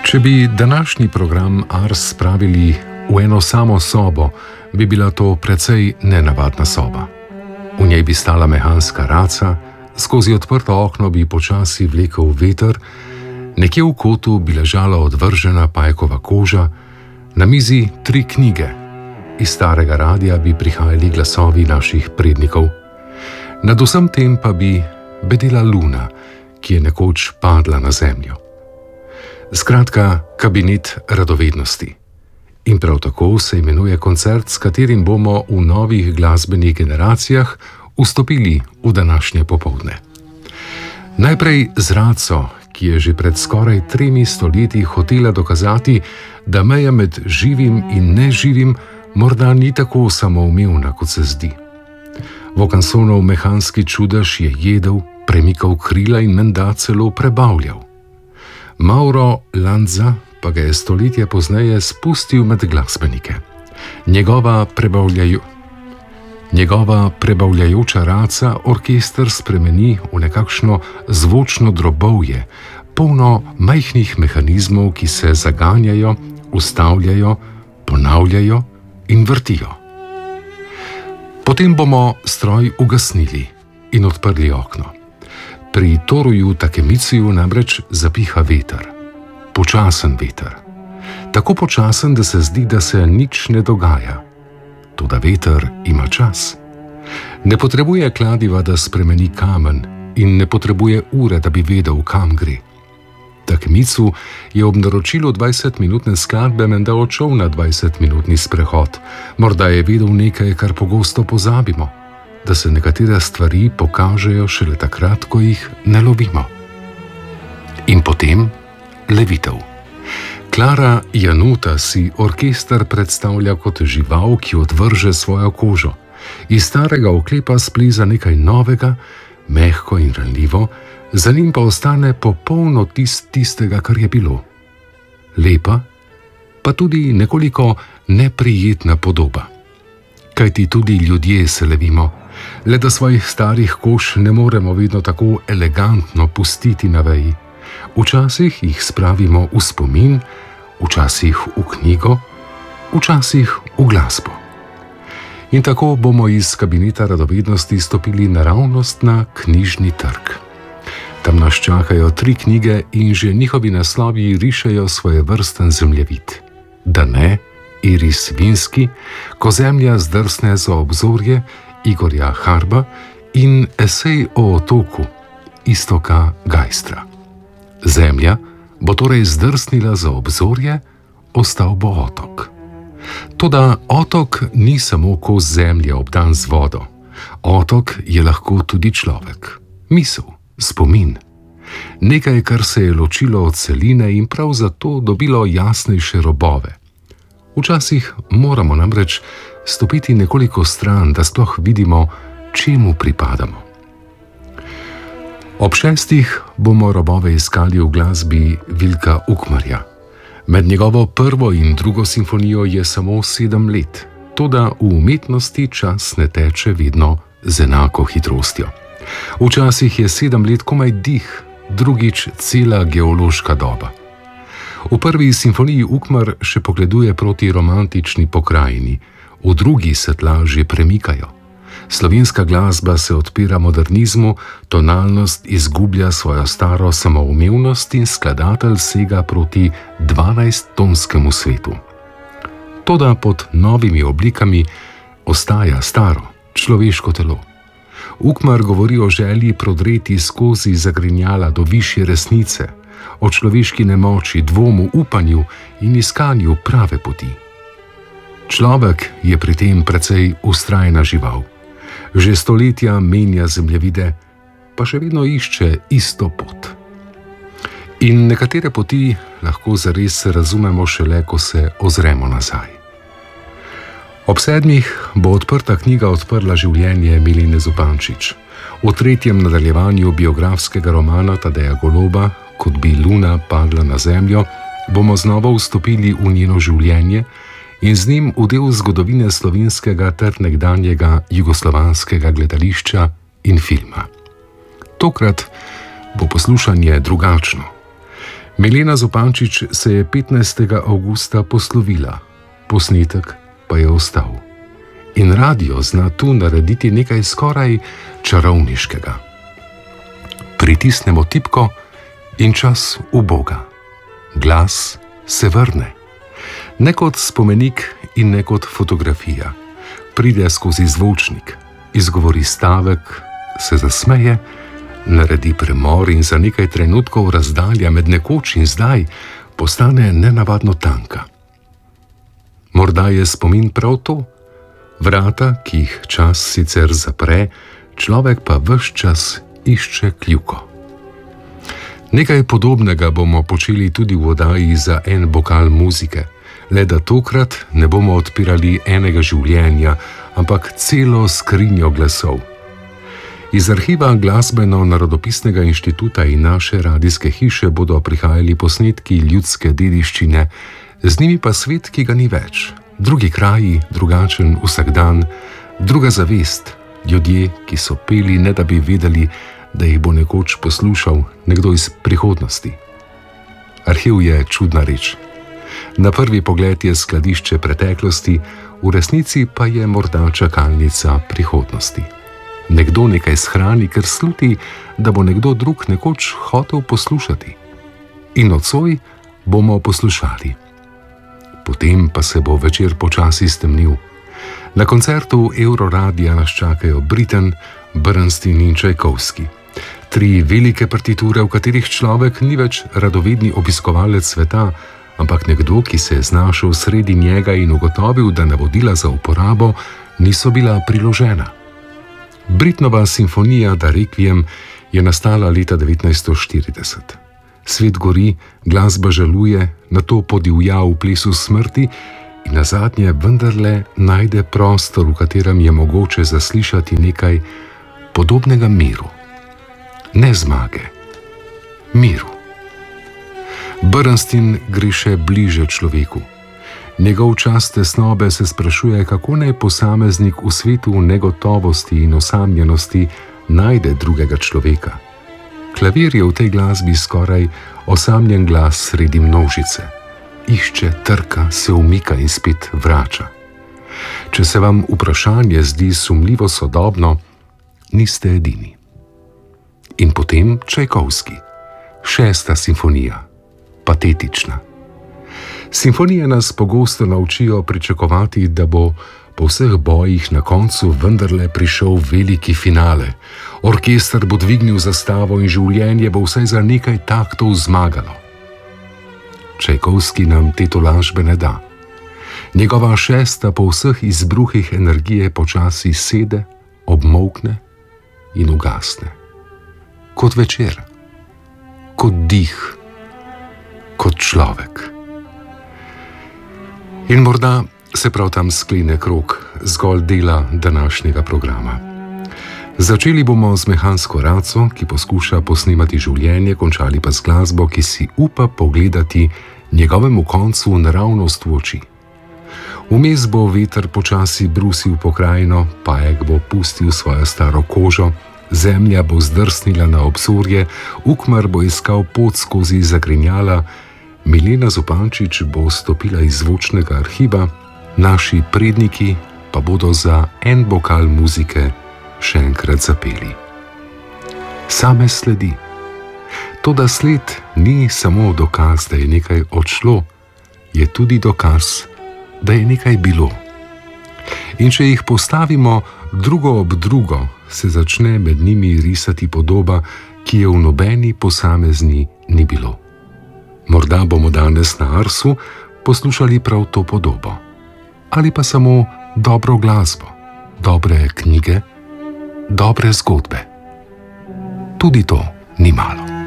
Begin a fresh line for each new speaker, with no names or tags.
Če bi današnji program Ars spravili v eno samo sobo, bi bila to precej nenavadna soba. V njej bi stala mehanska raca, skozi odprto okno bi počasi vlekel veter, nekje v kotu bi ležala odvržena pajkova koža, na mizi 3 knjige, iz starega radia bi prihajali glasovi naših prednikov. Nad vsem tem pa bi bedela luna, ki je nekoč padla na zemljo. Skratka, kabinet radovednosti. In prav tako se imenuje koncert, s katerim bomo v novih glasbenih generacijah vstopili v današnje popoldne. Najprej z raco, ki je že pred skoraj 3 stoletji hotela dokazati, da meja med živim in neživim morda ni tako samoumevna, kot se zdi. Vokansonov mehanski čudež je jedel, premikal krila in menda celo prebavljal. Mauro Lanza pa ga je stoletje pozneje spustil med glasbenike. Njegova prebavljajoča raca orkester spremeni v nekakšno zvočno drobovje, polno majhnih mehanizmov, ki se zaganjajo, ustavljajo, ponavljajo in vrtijo. Potem bomo stroj ugasnili in odprli okno. Pri Toruju Takemiciju namreč zapiha veter. Počasen veter. Tako počasen, da se zdi, da se nič ne dogaja. Toda veter ima čas. Ne potrebuje kladiva, da spremeni kamen, in ne potrebuje ure, da bi vedel, kam gre. Takemicu je ob naročilu 20-minutne skladbe menda odšel na 20-minutni sprehod. Morda je vedel nekaj, kar pogosto pozabimo, da se nekatere stvari pokažejo šele takrat, ko jih ne lovimo. In potem levitev. Klara Januta si orkester predstavlja kot žival, ki odvrže svojo kožo. Iz starega oklepa spleza nekaj novega, mehko in ranljivo, za njim pa ostane popolno tistega, kar je bilo. Lepa, pa tudi nekoliko neprijetna podoba. Kajti tudi ljudje se levimo, le da svojih starih kož ne moremo vedno tako elegantno pustiti na veji. Včasih jih spravimo v spomin, včasih v knjigo, včasih v glasbo. In tako bomo iz kabineta radovednosti stopili naravnost na knjižni trg. Tam nas čakajo 3 knjige in že njihovi naslovi rišejo svojevrsten zemljevid. Da ne, Iris Vinski, Ko zemlja zdrsne za obzorje Igorja Harba in esej o otoku Iztoka Geistra. Zemlja bo torej zdrsnila za obzorje, ostal bo otok. Toda otok ni samo kos zemlje obdan z vodo. Otok je lahko tudi človek, misel, spomin. Nekaj, kar se je ločilo od celine in prav zato dobilo jasnejše robove. Včasih moramo namreč stopiti nekoliko stran, da sploh vidimo, čemu pripadamo. Ob 6 bomo robove iskali v glasbi Vilka Ukmarja. Med njegovo 1. in 2. simfonijo je samo 7 let, toda v umetnosti čas ne teče vedno z enako hitrostjo. Včasih je 7 let komaj dih, drugič cela geološka doba. V 1. simfoniji Ukmar še pogleduje proti romantični pokrajini, v 2. se tla že premikajo. Slovenska glasba se odpira modernizmu, tonalnost izgublja svojo staro samoumevnost in skladatelj sega proti 12-tonskemu svetu. Toda pod novimi oblikami ostaja staro, človeško telo. Ukmar govori o želji prodreti skozi zagrinjala do višje resnice, o človeški nemoči, dvomu, upanju in iskanju prave poti. Človek je pri tem precej vztrajna žival. Že stoletja menja zemljevide, pa še vedno išče isto pot. In nekatere poti lahko zares razumemo šele, ko se ozremo nazaj. Ob 7 bo odprta knjiga odprla življenje Milene Zupančič. V 3. nadaljevanju biografskega romana Tadeja Goloba, Kot bi luna padla na zemljo, bomo znova vstopili v njeno življenje in z njim v del zgodovine slovenskega ter nekdanjega jugoslovanskega gledališča in filma. Tokrat bo poslušanje drugačno. Milena Zupančič se je 15. avgusta poslovila, posnetek pa je ostal. In radio zna tu narediti nekaj skoraj čarovniškega. Pritisnemo tipko in čas uboga. Glas se vrne. Ne kot spomenik in ne kot fotografija. Pride skozi zvočnik, izgovori stavek, se zasmeje, naredi premor in za nekaj trenutkov razdalja med nekoč in zdaj postane nenavadno tanka. Morda je spomin prav to, vrata, ki jih čas sicer zapre, človek pa ves čas išče kljuko. Nekaj podobnega bomo počeli tudi v oddaji Za en bokal muzike, le da tokrat ne bomo odpirali enega življenja, ampak celo skrinjo glasov. Iz arhiva Glasbeno-narodopisnega inštituta in naše radijske hiše bodo prihajali posnetki ljudske dediščine, z njimi pa svet, ki ga ni več. Drugi kraji, drugačen vsakdan, druga zavest, ljudje, ki so peli, ne da bi vedeli, da jih bo nekoč poslušal nekdo iz prihodnosti. Arhiv je čudna reč. Na prvi pogled je skladišče preteklosti, v resnici pa je morda čakalnica prihodnosti. Nekdo nekaj shrani, ker sluti, da bo nekdo drug nekoč hotel poslušati. In nocoj bomo poslušali. Potem pa se bo večer počasi stemnil. Na koncertu Euroradia nas čakajo Britten, Bernstein in Čajkovski. 3 velike partiture, v katerih človek ni več radovedni obiskovalec sveta, ampak nekdo, ki se je znašel sredi njega in ugotovil, da navodila za uporabo niso bila priložena. Brittenova simfonija Da Requiem je nastala leta 1940. Svet gori, glasba žaluje, nato podivja v plesu smrti in nazadnje vendarle najde prostor, v katerem je mogoče zaslišati nekaj podobnega miru. Ne zmage, miru. Bernstein gre še bliže človeku. Njegov čas tesnobe se sprašuje, kako naj posameznik v svetu negotovosti in osamljenosti najde drugega človeka. Klavir je v tej glasbi skoraj osamljen glas sredi množice. Išče, trka, se umika in spet vrača. Če se vam vprašanje zdi sumljivo sodobno, niste edini. In potem Čajkovski, 6. simfonija, patetična. Simfonije nas pogosto naučijo pričakovati, da bo po vseh bojih na koncu vendarle prišel veliki finale. Orkester bo dvignil zastavo in življenje bo vsaj za nekaj taktov zmagalo. Čajkovski nam te tolažbe ne da. Njegova 6. po vseh izbruhih energije počasi sede, obmolkne in ugasne. Kot večer, kot dih, kot človek. In morda se prav tam sklene krog zgolj dela današnjega programa. Začeli bomo z mehansko raco, ki poskuša posnemati življenje, končali pa z glasbo, ki si upa pogledati njegovemu koncu naravnost v oči. Vmes bo veter počasi brusil pokrajino, pajek bo pustil svojo staro kožo, zemlja bo zdrsnila na obzorje, ukmar bo iskal pot skozi zagrinjala, Milena Zupančič bo stopila iz zvočnega arhiva, naši predniki pa bodo za en bokal muzike še enkrat zapeli. Same sledi. Toda sled ni samo dokaz, da je nekaj odšlo, je tudi dokaz, da je nekaj bilo. In če jih postavimo drugo ob drugo, se začne med njimi risati podoba, ki je v nobeni posamezni ni bilo. Morda bomo danes na Arsu poslušali prav to podobo. Ali pa samo dobro glasbo, dobre knjige, dobre zgodbe. Tudi to ni malo.